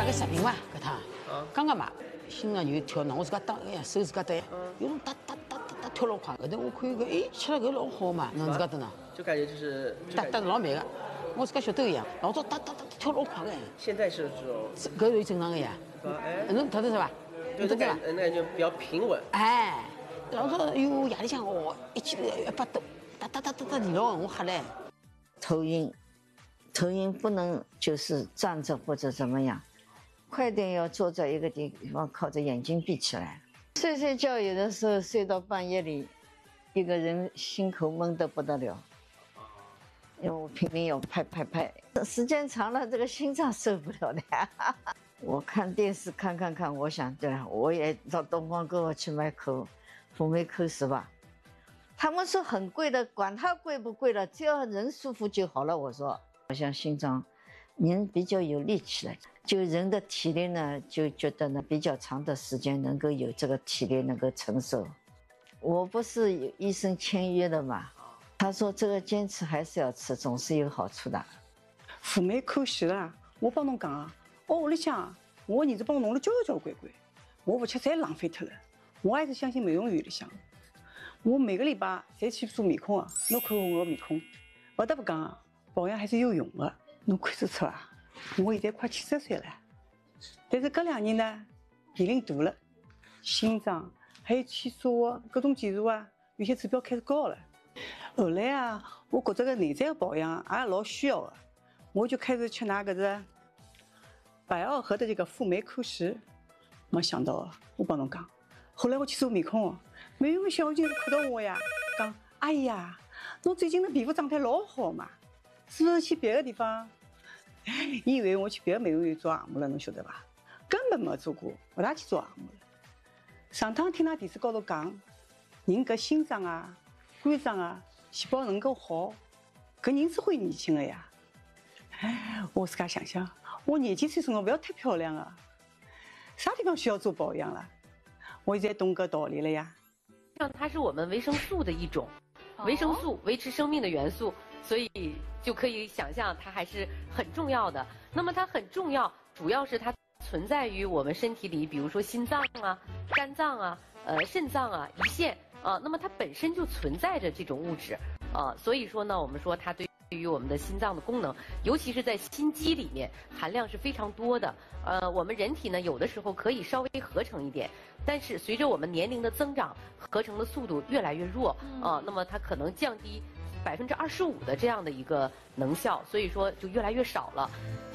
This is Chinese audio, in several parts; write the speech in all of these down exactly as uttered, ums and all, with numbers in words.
个视频伐？搿趟刚刚买，心脏就跳，那我自家打，哎呀，手自家打，有种哒哒哒哒哒跳老快。后头我看搿，哎，吃了搿老好嘛，侬自家等喏。 就感觉就是哒哒老慢个，我自家晓得一样，老早哒哒哒跳老快个。 现在是这种， 搿是正常个呀。 哎， 侬睇得是伐？ 对，那感那感觉比较平稳。 哎，老早哟夜里向哦，一记头一百多，哒哒哒哒哒地牢，我吓嘞。 头晕，头晕不能就是站着或者怎么样，快点要坐在一个地方，靠着眼睛闭起来。睡睡觉有的时候睡到半夜里，一个人心口闷得不得了，因为我拼命要拍拍拍，时间长了这个心脏受不了的呀。我看电视看看看，我想对了，我也到东方给我去买口辅酶 Q 十吧。他们说很贵的，管它贵不贵了，只要人舒服就好了。我说，好像心脏人比较有力气了，就人的体力呢，就觉得呢比较长的时间能够有这个体力能够承受。我不是有医生签约的嘛，他说这个坚持还是要吃，总是有好处的。 辅酶 Q 十啊，我帮侬讲啊，我屋里向我儿子帮我弄了交交关关，我不吃侪浪费脱了。我还是相信美容院里向。我每个礼拜侪去做面孔啊，侬看我面孔，不得不讲啊，保养还是有用的。侬看得出啊，我现在快七十岁了，但是搿两年呢，年龄大了，心脏还有气刷的各种检查啊，有些指标开始高了。后来啊，我觉着搿内在的保养也老需要的，我就开始吃㑚搿只百奥和的这个辅酶 Q 十。没想到啊，我帮侬讲，后来我去做面孔哦。美容小姐看到我呀，讲：“哎呀，侬最近的皮肤状态老好嘛，是不是去别的地方？”伊以为我去别的美容院做项目了，侬晓得吧？根本没做过，不大去做项目了。上趟听㑚电视高头讲，人搿心脏啊、肝脏啊细胞能够好，搿人是会年轻的呀。我自家想想，我廿几岁辰光不要太漂亮啊，啥地方需要做保养了？我现在懂搿道理了呀。 它是我们维生素的一种，维生素维持生命的元素，所以就可以想象它还是很重要的。那么它很重要，主要是它存在于我们身体里，比如说心脏啊、肝脏啊、呃肾脏啊、胰腺啊，那么它本身就存在着这种物质啊，所以说呢，我们说它对于我们的心脏的功能，尤其是在心肌里面含量是非常多的。呃，我们人体呢有的时候可以稍微合成一点，但是随着我们年龄的增长，合成的速度越来越弱啊、呃，那么它可能降低百分之二十五的这样的一个能效，所以说就越来越少了。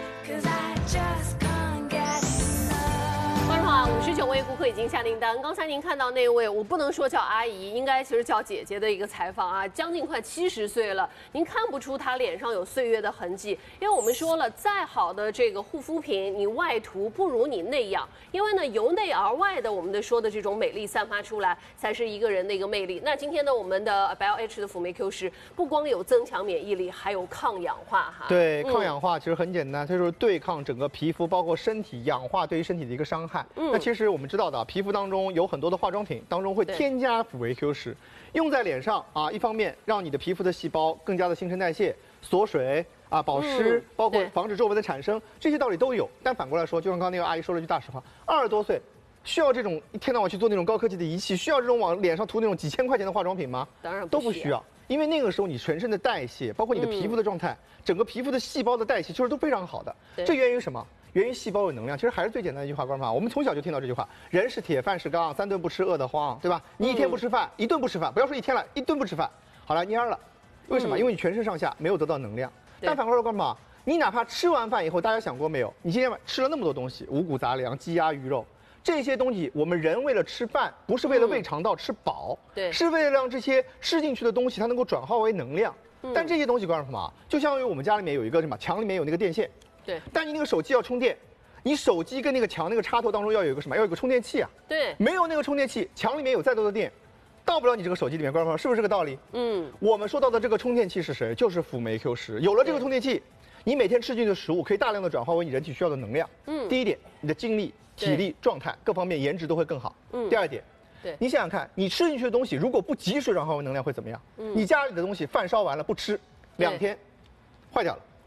观众啊，五十九位顾客已经下订单。刚才您看到那位，我不能说叫阿姨，应该其实叫姐姐的一个采访啊，将近快七十岁了，您看不出她脸上有岁月的痕迹。因为我们说了，再好的这个护肤品，你外涂不如你内养，因为呢，由内而外的我们的说的这种美丽散发出来，才是一个人的一个魅力。那今天呢，我们的 Bio H 的辅酶 Q 十不光有增强免疫力，还有抗氧化哈。 对，抗氧化其实很简单，它就是对抗整个皮肤，包括身体氧化对于身体的一个伤害。嗯，那其实我们知道的，皮肤当中有很多的化妆品当中会添加辅酶 Q 十，用在脸上啊，一方面让你的皮肤的细胞更加的新陈代谢、锁水啊、保湿，嗯、包括防止皱纹的产生，这些道理都有。但反过来说，就像刚刚那个阿姨说了句大实话，二十多岁需要这种一天到晚去做那种高科技的仪器，需要这种往脸上涂那种几千块钱的化妆品吗？ 当然都不需要。因为那个时候你全身的代谢，包括你的皮肤的状态，嗯、整个皮肤的细胞的代谢就是都非常好的。这源于什么？源于细胞有能量。其实还是最简单的一句话，观众朋友，我们从小就听到这句话：人是铁，饭是钢，三顿不吃饿得慌，对吧？你一天不吃饭，嗯、一顿不吃饭，不要说一天了，一顿不吃饭，好了蔫了。为什么？嗯、因为你全身上下没有得到能量。但反过来说，观众朋友，你哪怕吃完饭以后，大家想过没有？你今天晚吃了那么多东西，五谷杂粮、鸡鸭鱼肉。这些东西，我们人为了吃饭，不是为了胃肠道吃饱， 对， 是为了让这些吃进去的东西它能够转化为能量。嗯、但这些东西，观众朋友，就相当于我们家里面有一个什么，墙里面有那个电线， 对。 但你那个手机要充电，你手机跟那个墙那个插头当中要有一个什么？要有一个充电器啊。 对。 没有那个充电器，墙里面有再多的电，到不了你这个手机里面，观众朋友，是不是这个道理？嗯。我们说到的这个充电器是谁？就是辅酶 Q 十。有了这个充电器，你每天吃进去的食物可以大量的转化为你人体需要的能量。嗯。第一点，你的精力。体力状态各方面颜值都会更好。嗯。第二点， 对， 你想想看，你吃进去的东西如果不及时转化为能量会怎么样？嗯。你家里的东西饭烧完了不吃，两天，坏掉了。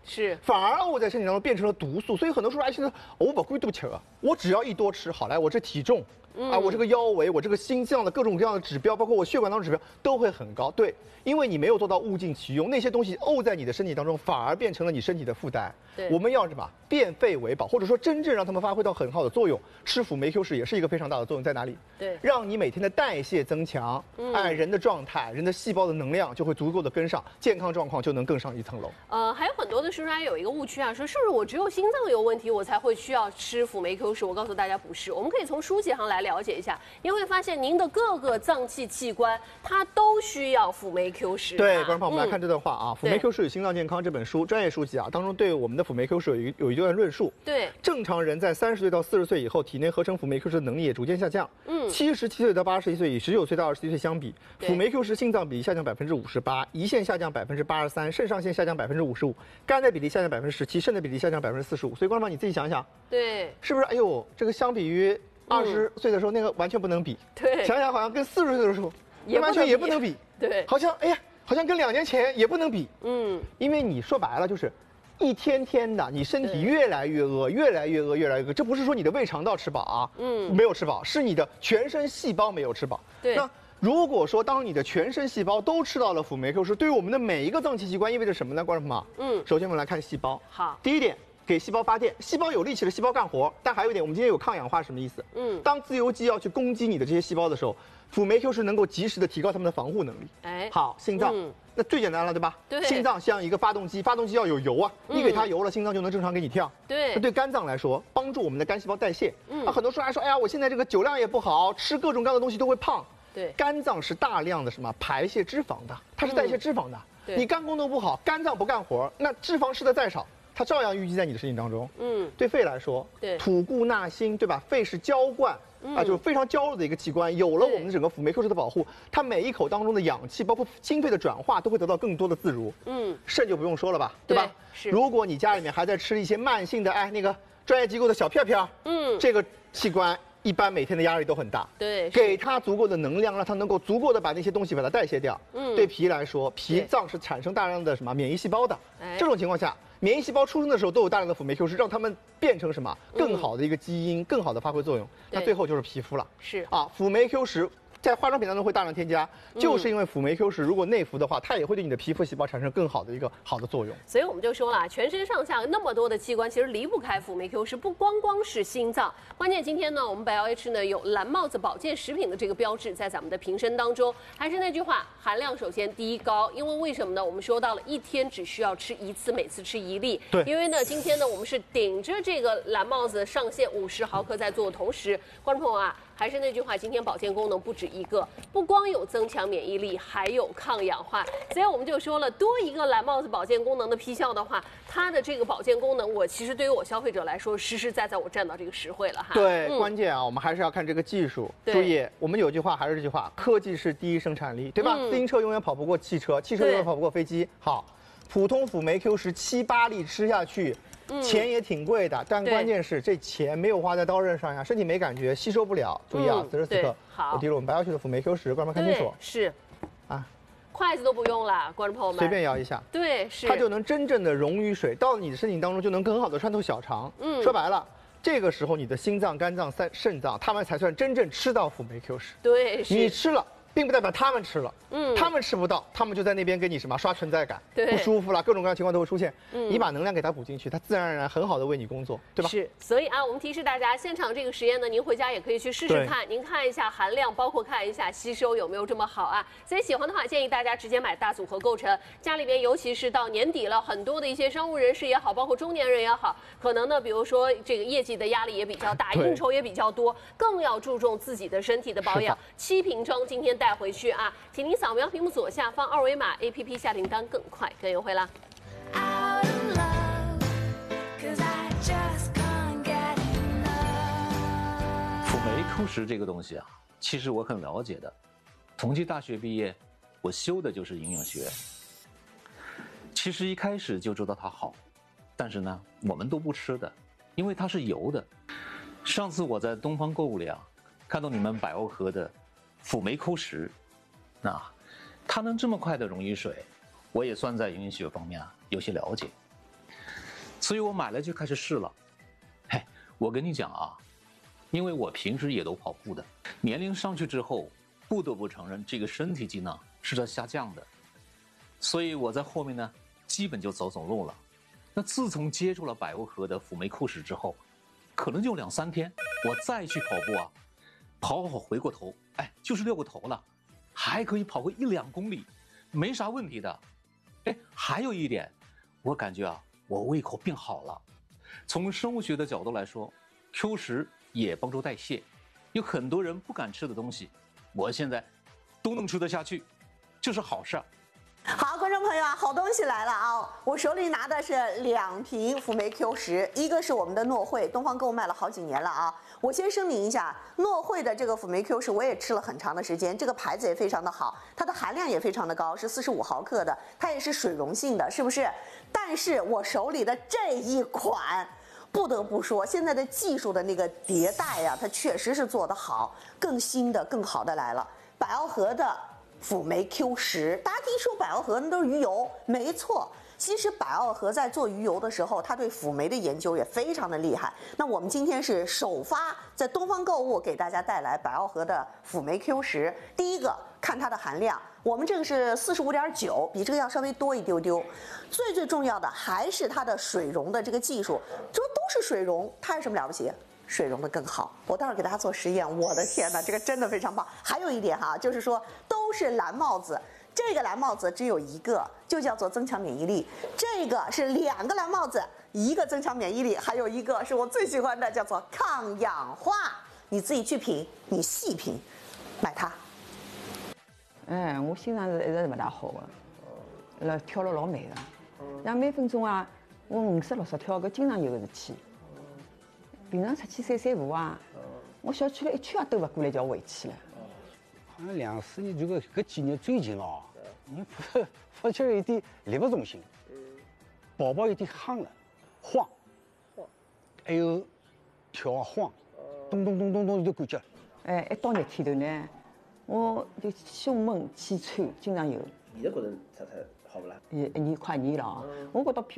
是， 反而沤在身体当中变成了毒素，所以很多说哎，现在我把龟都不吃了，我只要一多吃，好来，我这体重。 嗯啊，我这个腰围，我这个心脏的各种各样的指标，包括我血管当中指标都会很高。对，因为你没有做到物尽其用，那些东西沤在你的身体当中，反而变成了你身体的负担。 对， 我们要什么？变废为宝，或者说真正让它们发挥到很好的作用。吃辅酶 Q 十也是一个非常大的作用，在哪里？ 对， 让你每天的代谢增强， 嗯哎，人的状态、人的细胞的能量就会足够的跟上，健康状况就能更上一层楼。 呃，还有很多的叔叔阿姨有一个误区啊，说是不是我只有心脏有问题，我才会需要吃辅酶 Q 十？我告诉大家不是，我们可以从书籍上来了解一下。您会发现，您的各个脏器器官它都需要辅酶 Q 十。 对，观众朋友，我们来看这段话啊，《辅酶对 Q 十与心脏健康》这本书专业书籍啊，当中对我们的辅酶 Q 十有一有一段论述。 对， 正常人在三十岁到四十岁以后，体内合成辅酶 Q 十的能力也逐渐下降。 嗯， 七十七岁到八十一岁，与十九岁到二十一岁相比， 对辅酶 Q 十心脏比例下降百分之五十八，胰腺下降百分之八十三，肾上腺下降百分之五十五，肝的比例下降百分之十七，肾的比例下降百分之四十五。所以，观众朋友你自己想想， 对， 是不是？哎呦，这个相比于二十岁的时候，那个完全不能比。 对想想好像跟四十岁的时候， 也不能完全也不能比。 对， 好像哎呀，好像跟两年前也不能比。 嗯， 因为你说白了就是，一天天的，你身体越来越饿，越来越饿，越来越饿。这不是说你的胃肠道吃饱啊， 嗯没有吃饱，是你的全身细胞没有吃饱。 对那如果说当你的全身细胞都吃到了辅酶 Q 十，对于我们的每一个脏器器官意味着什么呢？观众朋友们， 嗯首先我们来看细胞。 好， 第一点，给细胞发电，细胞有力气了，细胞干活。但还有一点，我们今天有抗氧化是什么意思？ 嗯， 当自由基要去攻击你的这些细胞的时候，辅酶 Q 十能够及时的提高它们的防护能力。 哎， 好，心脏。 嗯那最简单了，对吧？ 对心脏像一个发动机，发动机要有油啊， 嗯你给它油了，心脏就能正常给你跳。 对那对肝脏来说，帮助我们的肝细胞代谢。 嗯啊，很多说还说，哎呀，我现在这个酒量也不好，吃各种各样的东西都会胖。 对， 肝脏是大量的什么排泄脂肪的，它是代谢脂肪的。 对你肝功能不好，肝脏不干活，那脂肪吃的再少，它照样淤积在你的身体当中。 嗯， 对肺来说， 对吐故纳新，对吧？肺是浇灌。啊，就是非常娇弱的一个器官，有了我们整个辅酶 Q 十的保护，它每一口当中的氧气，包括氢肺的转化，都会得到更多的自如。 嗯， 肾就不用说了吧，对吧？ 是。 如果你家里面还在吃一些慢性的，哎，那个专业机构的小片片， 嗯， 这个器官一般每天的压力都很大。 对， 给它足够的能量，让它能够足够的把那些东西把它代谢掉。 嗯， 对脾来说，脾脏是产生大量的什么免疫细胞的。 哎， 这种情况下，免疫细胞出生的时候都有大量的辅酶 Q 十，让它们变成什么更好的一个基因，更好的发挥作用。那最后就是皮肤了。 是啊，辅酶 Q 十在化妆品当中会大量添加，就是因为辅酶 Q 十如果内服的话，它也会对你的皮肤细胞产生更好的一个好的作用。 所以我们就说了，全身上下那么多的器官，其实离不开辅酶 Q 十，不光光是心脏。关键今天呢，我们百药 H 呢有蓝帽子保健食品的这个标志在咱们的瓶身当中。还是那句话，含量首先第一高，因为为什么呢？我们说到了一天只需要吃一次，每次吃一粒。 对。 因为呢，今天呢我们是顶着这个蓝帽子上限五十毫克在做的同时，观众朋友啊。还是那句话，今天保健功能不止一个，不光有增强免疫力，还有抗氧化。所以我们就说了，多一个蓝帽子保健功能的批效的话，它的这个保健功能，我其实对于我消费者来说，实实在在我占到这个实惠了哈。 对， 嗯、 关键啊，我们还是要看这个技术。注意，我们有句话还是这句话，科技是第一生产力，对吧？嗯、自行车永远跑不过汽车，汽车永远跑不过飞机。好，普通辅酶 Q 十七八粒吃下去。嗯、钱也挺贵的，但关键是这钱没有花在刀刃上呀，身体没感觉，吸收不了。注意啊，此时此刻，我提了我们白药区的辅酶 Q 十，观众们看清楚。 是， 啊， 筷子都不用了，观众朋友们， 随便摇一下， 对，是， 它就能真正的溶于水，到你的身体当中就能很好的穿透小肠。嗯，说白了，这个时候你的心脏、肝脏、肾肾脏，他们才算真正吃到辅酶 Q 十。 对，是， 你吃了。并不代表他们吃了， 嗯， 他们吃不到，他们就在那边给你什么刷存在感， 对， 不舒服了，各种各样的情况都会出现。 嗯， 你把能量给它补进去，它自然而然很好的为你工作，对吧？ 是，所以啊，我们提示大家，现场这个实验呢，您回家也可以去试试看，您看一下含量，包括看一下吸收有没有这么好啊。所以喜欢的话，建议大家直接买大组合购成。家里边尤其是到年底了，很多的一些商务人士也好，包括中年人也好，可能呢，比如说这个业绩的压力也比较大，应酬也比较多，更要注重自己的身体的保养。七瓶装今天带回去啊。请您扫描屏幕左下方二维码 ，A P P 下订单更快更优惠啦。 辅酶 Q 十这个东西啊，其实我很了解的。同济大学毕业，我修的就是营养学。其实一开始就知道它好，但是呢，我们都不吃的，因为它是油的。上次我在东方购物里啊，看到你们百欧盒的辅酶 Q 十。那，它能这么快的溶于水，我也算在营养学方面啊有些了解。 所以我买了就开始试了。嘿，我跟你讲啊，因为我平时也都跑步的，年龄上去之后，不得不承认这个身体机能是在下降的，所以我在后面呢，基本就走走路了。那自从接触了百欧河的辅酶 Q 十之后，可能就两三天，我再去跑步啊，跑好回过头，哎，就是六个头了，还可以跑个一两公里，没啥问题的。哎，还有一点，我感觉啊，我胃口变好了。从生物学的角度来说 ，Q 十也帮助代谢，有很多人不敢吃的东西，我现在都能吃得下去，这是好事儿。 好，观众朋友啊，好东西来了啊！我手里拿的是两瓶辅酶 Q 十，一个是我们的诺慧，东方购物卖了好几年了啊。我先声明一下，诺慧的这个辅酶 Q 十我也吃了很长的时间，这个牌子也非常的好，它的含量也非常的高，是四十五毫克的，它也是水溶性的，是不是？但是我手里的这一款，不得不说，现在的技术的那个迭代呀、啊，它确实是做得好，更新的、更好的来了。百奥和的辅酶 Q 十，大家听说百奥和那都是鱼油，没错。其实百奥和在做鱼油的时候，它对辅酶的研究也非常的厉害。那我们今天是首发在东方购物给大家带来百奥和的辅酶 Q 十。第一个看它的含量，我们这个是四十五点九，比这个要稍微多一丢丢。最最重要的还是它的水溶的这个技术，这都是水溶，它有什么了不起？水溶的更好，我待会儿给大家做实验。我的天哪，这个真的非常棒。还有一点哈，就是说都是蓝帽子，这个蓝帽子只有一个，就叫做增强免疫力。这个是两个蓝帽子，一个增强免疫力，还有一个是我最喜欢的，叫做抗氧化。你自己去品，你细品，买它。 哎，我心脏是一直是不大好的，老跳了老慢的，像每分钟啊，我五十六十跳，搿经常有个事体。平常出去散散步啊，我小区了一圈也兜不过来，就要回去了。 好像两四年这个搿几年最近哦，你发发觉有点力不从心，宝宝有点夯了，晃，还有跳啊晃，咚咚咚咚咚有感觉。 哎，一到热天头呢，我就胸闷气喘，经常有。 现在觉得才才好不啦？ 一一年快一年了啊，我觉到